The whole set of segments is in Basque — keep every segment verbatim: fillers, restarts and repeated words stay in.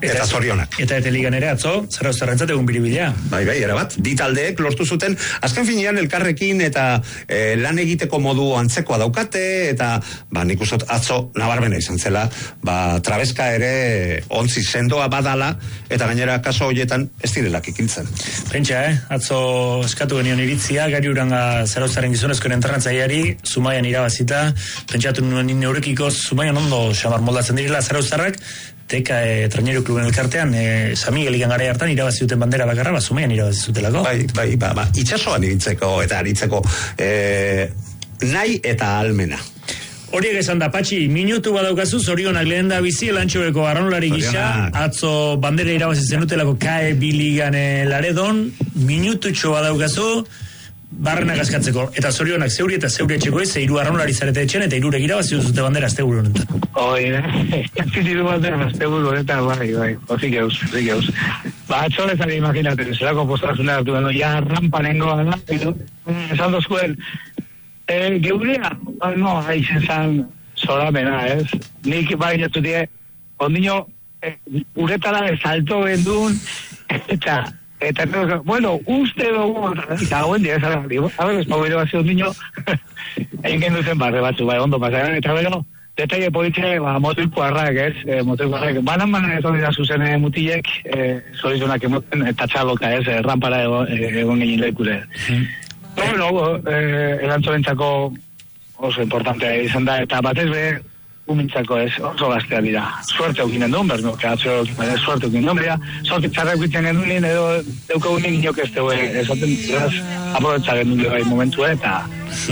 Eta, eta zorionak. Eta eta ligan ere atzo, Zarauztarrentzat egun biribila. Bai, bai, erabat. Bi taldeek lortu zuten, azken finean elkarrekin eta e, lan egiteko modu antzekoa daukate, eta ba, nik uste atzo nabarmena izan zela, ba, trabeska ere ontzi sendoa badala, eta gainera kaso horietan ez direlak ikiltzen. Pentsa, eh? Atzo eskatu genion iritzia, gari uranga Zarauztarren gizonezkoen entrenatzaileari, Zumaian irabazita, pentsatu nuen neurekiko Zumaian ondo xamar moldatzen direla Zarauztarrak, Teka e, Traineru Kluben elkartean, e, San Miguel ikan gara hartan irabazi duten bandera bakarra, ba, Zumaian irabazi zutelako. Bai, bai, ba, ba, itxasoan ibiltzeko eta aritzeko e, nahi eta almena. Horiek esan da, Patxi, minutu badaukazu, zorionak lehen da bizi, elantxobeko arraunlari gisa, atzo bandera irabazi zenutelako K E B ligan Laredon, minututxo badaukazu, barrenak askatzeko, eta zorionak zeuri eta zeuri etxeko ez, hiru arraunlari zarete etxen, eta hirurek irabazi duzute bandera azte buru honetan. Oi, ez ziru bandera azte buru honetan, bai, bai, ozik eus, ozik eus. Ba, atxolezari imaginaten, zelako postazunea hartu gano, ja rampanengoa da, esan dozkuen, eh, geurea, no, haizen zan zoramena, ez? Nik bai jatu die, ondino, eh, uretara salto gendun, eta Eta, bueno, uste dugu, eta hauen dira, zara, a ver, ez pau ere bazio niño, egin gendu zen barre batzu, bai, ondo pasaran, eta bero, detaile politxe, ba, motilko harrak, ez, e, motilko harrak, banan-banan ez hori da zuzen mutilek, e, zorizonak emoten, eta txaloka, ez, rampara egon, egon egin lekure. Mm. Bueno, e, erantzorentzako oso importantea izan da, eta batez be, umintzako ez, oso gaztea dira. Suerte aukinen duen, berno, que atzo suerte aukinen duen, beria, sorte txarra eukitzen genuen, edo deukagunen inok ez teue, esaten, eraz, aprobetza genuen bai momentu, eta...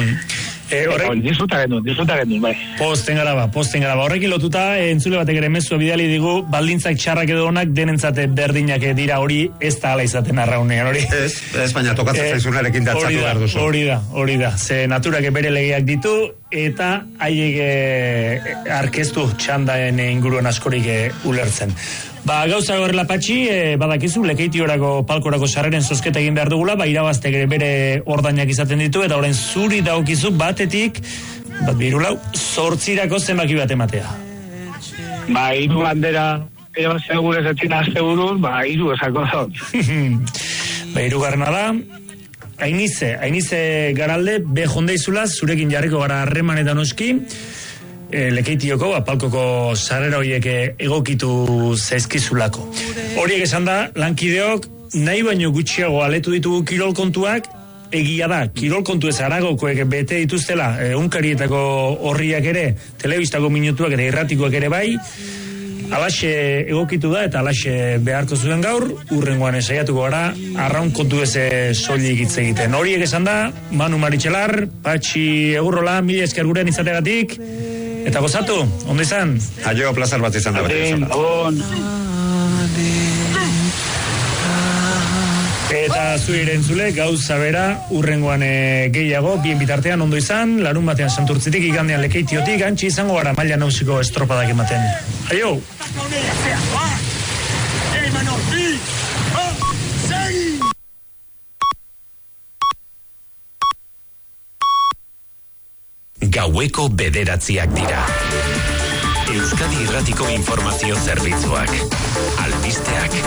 E, horrek... Disfruta genuen, disfruta genuen, bai. Posten gara ba, posten gara ba. Horrekin lotuta, entzule batek ere mezua bidali digu, baldintzak txarrak edo onak denentzate berdinak dira, hori ez da ala izaten arraunean, hori. Ez, ez baina tokatzen e, zaizunarekin datzatu behar duzu. Hori da, hori da. Ze naturak bere legeak ditu, eta haiek e, arkeztu txandaen inguruan askorik e, ulertzen. Ba, gauza horrela Patxi, e, badakizu, lekeitiorako palkorako sarreren zozketa egin behar dugula, ba, irabaztek bere ordainak izaten ditu, eta orain zuri daukizu batetik, bat birulau, zortzirako zenbaki bat ematea. Ba, hiru bandera, irabaztea gure zetzin azte burun, ba, hiru esako zot. Ba, hirugarrena da, Ainize, Ainize Garalde, be jondeizula, zurekin jarriko gara harremanetan oski, e, lekeitioko, apalkoko sarrera horiek egokitu zaizkizulako. Horiek esan da, lankideok, nahi baino gutxiago aletu ditugu kirol kontuak, egia da, kirol kontu ez Aragokoek bete dituztela, e, unkarietako horriak ere, telebistako minutuak eta irratikoak ere bai, alaxe egokitu da eta alaxe beharko zuen gaur, urrengoan esaiatuko gara, arraun kontu ez soilik hitz egiten. Horiek esan da, Manu Maritxelar, Patxi Egurrola, mila esker gurean izategatik, eta gozatu, ondo izan? Aio, plazar bat izan da bete. Eta zuire entzule, gauza bera, urrengoan e, gehiago, bien bitartean ondo izan, larun batean Santurtzitik, igandean Lekeitiotik, antxi izango gara maila nausiko estropadak ematen. Aio! Gaueko bederatziak dira. Euskadi Irratiko Informazio Zerbitzuak. Albisteak.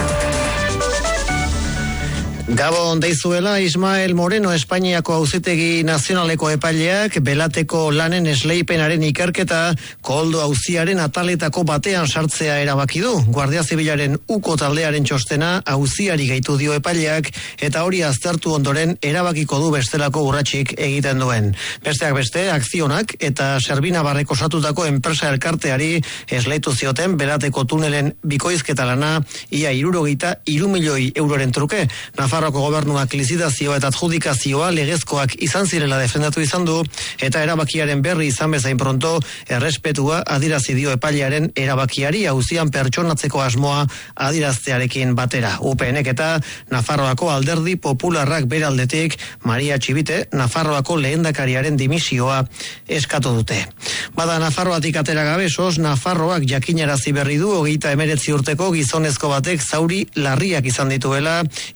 Gabon deizuela, Ismael Moreno Espainiako Auzitegi Nazionaleko epaileak belateko lanen esleipenaren ikerketa koldo auziaren ataletako batean sartzea erabaki du. Guardia Zibilaren uko taldearen txostena auziari gehitu dio epaileak eta hori aztertu ondoren erabakiko du bestelako urratsik egiten duen. Besteak beste, akzionak eta Serbina Barrek osatutako enpresa elkarteari esleitu zioten belateko tunelen bikoizketa lana ia hirurogeita hiru milioi euroren truke. Nafarroko gobernuak lizitazioa eta adjudikazioa legezkoak izan zirela defendatu izan du eta erabakiaren berri izan bezain pronto errespetua adirazi dio epailearen erabakiari auzian pertsonatzeko asmoa adiraztearekin batera. U P Nek eta Nafarroako Alderdi Popularrak beraldetik Maria Txibite Nafarroako lehendakariaren dimisioa eskatu dute. Bada Nafarroatik atera gabe sos Nafarroak jakinarazi berri du hogeita hemeretzi urteko gizonezko batek zauri larriak izan dituela Iruñean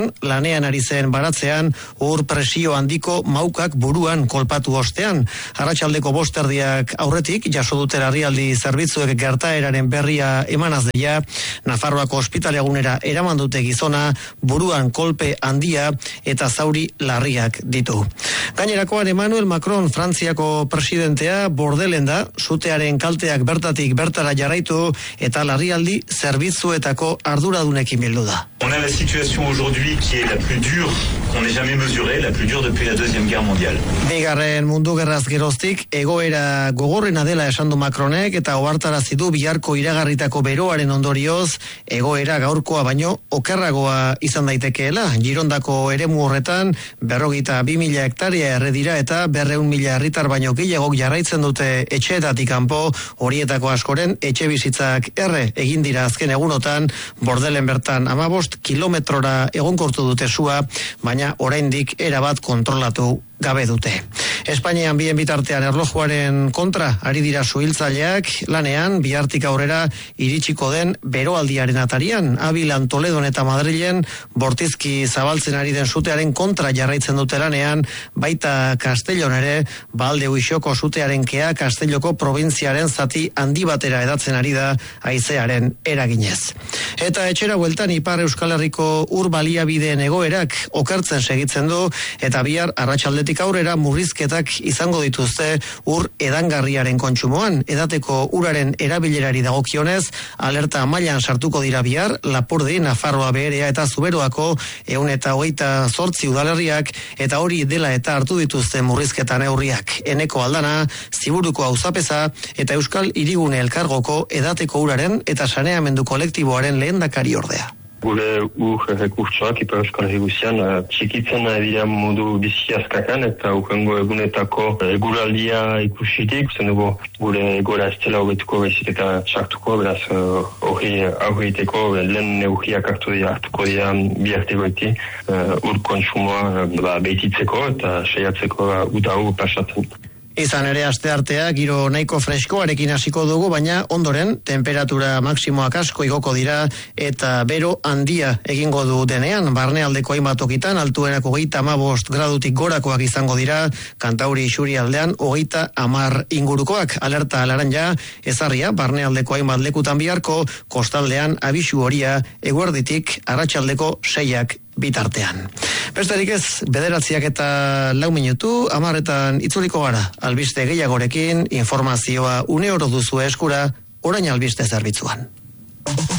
Bertan, lanean ari zen baratzean, ur presio handiko maukak buruan kolpatu ostean. Arratsaldeko bosterdiak aurretik, jaso dute larrialdi zerbitzuek gertaeraren berria emanaz deia, Nafarroako ospitaleagunera eraman dute gizona, buruan kolpe handia eta zauri larriak ditu. Gainerakoan Emmanuel Macron, Frantziako presidentea, bordelen da, sutearen kalteak bertatik bertara jarraitu eta larrialdi zerbitzuetako arduradunekin bildu da. On a la situation aujourd'hui qui est la plus dure qu'on n'ait jamais mesurée, la plus dure depuis la Deuxième Guerre mondiale. Bigarren mundu gerraz geroztik, egoera gogorrena dela esan du Macronek eta ohartarazi du biharko iragarritako beroaren ondorioz, egoera gaurkoa baino okerragoa izan daitekeela. Girondako eremu horretan, berrogeita bi mila hektarea erre dira eta berreun mila herritar baino gehiagok jarraitzen dute etxeetatik kanpo, horietako askoren etxe bizitzak erre egin dira azken egunotan, bordelen bertan hamabost kilometrora egonkortu dute sua, baina oraindik erabat kontrolatu gabe dute. Espainian bien bitartean erlojuaren kontra ari dira suhiltzaileak, lanean bihartik aurrera iritsiko den beroaldiaren atarian, Abilan, Toledon eta Madrilen bortizki zabaltzen ari den sutearen kontra jarraitzen dute lanean, baita Castellon ere, Balde Uixoko sutearen kea Castelloko probintziaren zati handi batera edatzen ari da haizearen eraginez. Eta etxera bueltan Ipar Euskal Herriko ur baliabideen egoerak okertzen segitzen du eta bihar arratsaldetik aurrera murrizketak izango dituzte ur edangarriaren kontsumoan. Edateko uraren erabilerari dagokionez, alerta mailan sartuko dira bihar, Lapurdi, Nafarroa Beherea eta Zuberoako ehun eta hogeita zortzi udalerriak eta hori dela eta hartu dituzte murrizketa neurriak. Eneko Aldana, Ziburuko Auzapeza eta Euskal Hirigune Elkargoko edateko uraren eta saneamendu kolektiboaren lehendakari ordea. Gure ur rekurtsoak Ipar Euskal Herri guzian txikitzen dira modu bizi azkakan eta urrengo egunetako eguraldia ikusitik, zen dugu gure egora ez dela hobetuko bezik eta txartuko, beraz hori aurreiteko lehen neurriak hartu dira hartuko dira bihartegoeti ur kontsumoa behititzeko eta saiatzeko uda ur pasatzen. Izan ere asteartea giro nahiko freskoarekin hasiko dugu, baina ondoren temperatura maksimoak asko igoko dira eta bero handia egingo du denean. Barnealdeko hainbat tokitan altuenak hogeita hamabost gradutik gorakoak izango dira, Kantauri isurialdean hogeita hamar ingurukoak. Alerta laranja ezarria barnealdeko hainbat lekutan biharko, kostaldean abisu horia eguerditik arratsaldeko seiak bitartean. Besterik ez, bederatziak eta lau minutu, hamarretan itzuliko gara. Albiste gehiagorekin, informazioa une oro duzu eskura, orain albiste zerbitzuan.